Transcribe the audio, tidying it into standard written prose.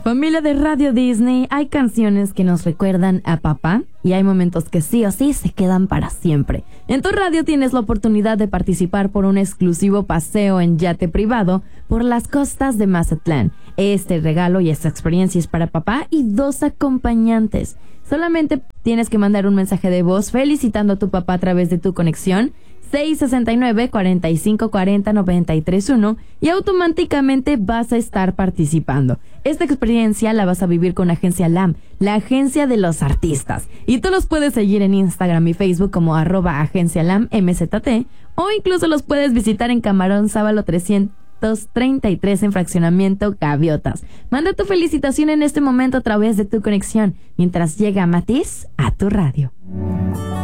Familia de Radio Disney, hay canciones que nos recuerdan a papá y hay momentos que sí o sí se quedan para siempre. En tu radio tienes la oportunidad de participar por un exclusivo paseo en yate privado por las costas de Mazatlán. Este regalo y esta experiencia es para papá y 2 acompañantes. Solamente tienes que mandar un mensaje de voz felicitando a tu papá a través de tu conexión 669-4540-931 y automáticamente vas a estar participando. Esta experiencia la vas a vivir con Agencia LAM, la agencia de los artistas. Y tú los puedes seguir en Instagram y Facebook como @Agencia LAM MZT o incluso los puedes visitar en Camarón Sábalo 333 en Fraccionamiento Gaviotas. Manda tu felicitación en este momento a través de tu conexión mientras llega Matiz a tu radio.